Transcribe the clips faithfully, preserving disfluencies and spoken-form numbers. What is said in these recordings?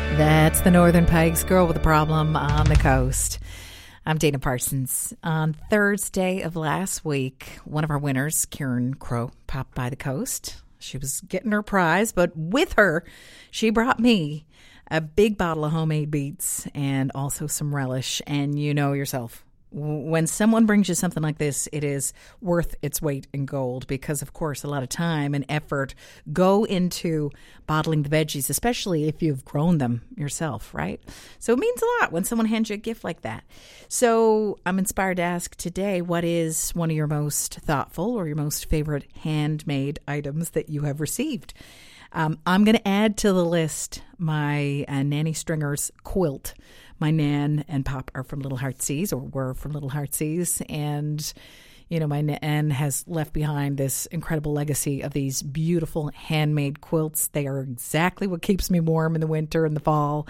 That's the Northern Pikes, Girl with a Problem on the Coast. I'm Dana Parsons. On Thursday of last week, one of our winners, Karen Crow, popped by the coast. She was getting her prize, but with her, she brought me a big bottle of homemade beets and also some relish. And you know yourself, when someone brings you something like this, it is worth its weight in gold because, of course, a lot of time and effort go into bottling the veggies, especially if you've grown them yourself, right? So it means a lot when someone hands you a gift like that. So I'm inspired to ask today, what is one of your most thoughtful or your most favorite handmade items that you have received? Um, I'm going to add to the list my uh, Nanny Stringer's quilt. My Nan and Pop are from Little Heartsease, or were from Little Heartsease, and you know, my Nan has left behind this incredible legacy of these beautiful handmade quilts. They are exactly what keeps me warm in the winter and the fall.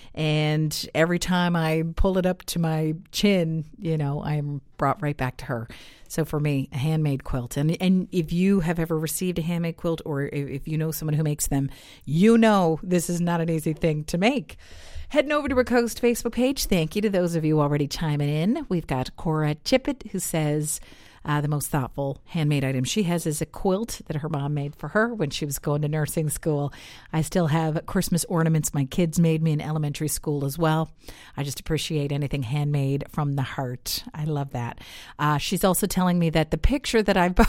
And every time I pull it up to my chin, you know, I'm brought right back to her. So for me, a handmade quilt. And and if you have ever received a handmade quilt, or if you know someone who makes them, you know this is not an easy thing to make. Heading over to our Coast Facebook page, thank you to those of you already chiming in. We've got Cora Chippett, who says uh, the most thoughtful handmade item she has is a quilt that her mom made for her when she was going to nursing school. I still have Christmas ornaments my kids made me in elementary school as well. I just appreciate anything handmade from the heart. I love that. Uh, she's also telling me that the picture that I've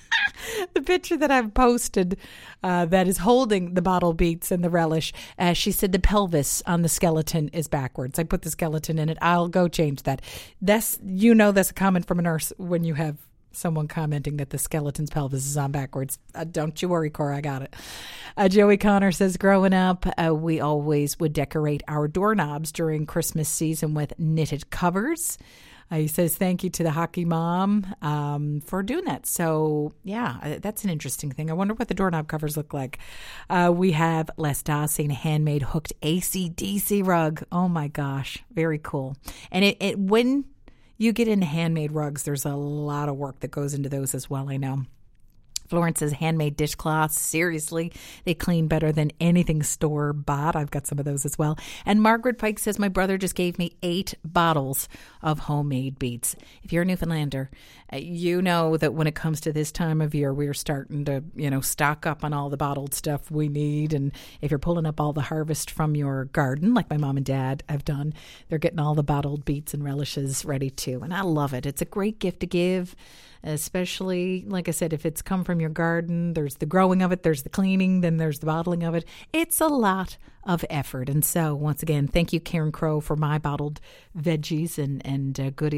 The picture that I've posted uh, that is holding the bottle beets and the relish, uh, she said the pelvis on the skeleton is backwards. I put the skeleton in it. I'll go change that. That's, you know, that's a comment from a nurse when you have someone commenting that the skeleton's pelvis is on backwards. Uh, don't you worry, Cora, I got it. Uh, Joey Connor says, growing up, uh, we always would decorate our doorknobs during Christmas season with knitted covers. Uh, he says, thank you to the hockey mom um, for doing that. So, yeah, that's an interesting thing. I wonder what the doorknob covers look like. Uh, we have Les Dawes saying a handmade hooked A C D C rug. Oh, my gosh. Very cool. And it, it when you get into handmade rugs, there's a lot of work that goes into those as well, I know. Florence says handmade dishcloths. Seriously, they clean better than anything store-bought. I've got some of those as well. And Margaret Pike says, my brother just gave me eight bottles of homemade beets. If you're a Newfoundlander, you know that when it comes to this time of year, we're starting to, you know, stock up on all the bottled stuff we need. And if you're pulling up all the harvest from your garden, like my mom and dad have done, they're getting all the bottled beets and relishes ready too. And I love it. It's a great gift to give. Especially, like I said, if it's come from your garden, there's the growing of it, there's the cleaning, then there's the bottling of it. It's a lot of effort. And so, once again, thank you, Karen Crow, for my bottled veggies and, and uh, goodies.